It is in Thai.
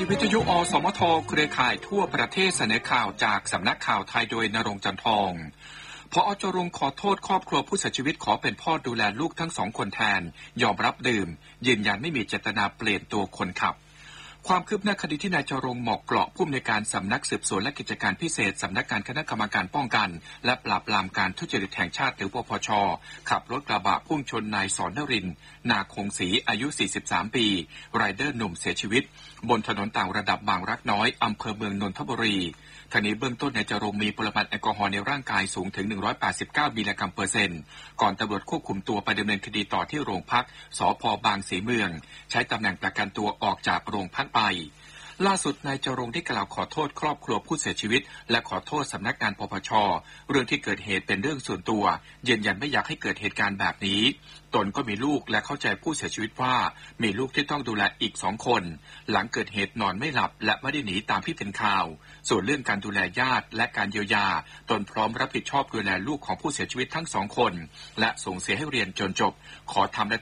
วิทยุอสมทเครือข่ายทั่วประเทศเสนอข่าวจากสำนักข่าวไทยโดยณรงค์ จันทองผอ.จรงค์ขอโทษครอบครัวผู้เสียชีวิตขอเป็นพ่อดูแลลูกทั้งสองคนแทนยอมรับดื่มยืนยันไม่มีเจตนาเปลี่ยนตัวคนขับความคืบหน้าคดีที่นายจรงค์หมอกเกราะผู้อำนวยการสำนักสืบสวนและกิจการพิเศษสำนักงานคณะกรรมการป้องกันและปราบปรามการทุจริตแห่งชาติหรือปปช.ขับรถกระบะพุ่งชนนายสอนนรินทร์นาคงศรีอายุ 43 ปีไรเดอร์หนุ่มเสียชีวิตบนถนนต่างระดับบางรักน้อยอำเภอเมืองนนทบุรีทางนี้เบื้องต้นนายจรงค์มีปริมาณแอลกอฮอล์ในร่างกายสูงถึง189มิลลิกรัมเปอร์เซ็นต์ก่อนตำรวจควบคุมตัวไปดำเนินคดีต่อที่โรงพักสภ.บางสีเมืองใช้ตำแหน่งประกันตัวออกจากโรงพักไปล่าสุดนายจรงค์ได้กล่าวขอโทษครอบครัวผู้เสียชีวิตและขอโทษสำนักงานปปช.เรื่องที่เกิดเหตุเป็นเรื่องส่วนตัวยืนยันไม่อยากให้เกิดเหตุการณ์แบบนี้ตนก็มีลูกและเข้าใจผู้เสียชีวิตว่ามีลูกที่ต้องดูแลอีก2 คนหลังเกิดเหตุนอนไม่หลับและไม่ได้หนีตามที่เป็นข่าวส่วนเรื่องการดูแลญาติและการเยียวยาตนพร้อมรับผิดชอบดูแลลูกของผู้เสียชีวิตทั้ง2 คนและส่งเสียให้เรียนจนจบขอทำและ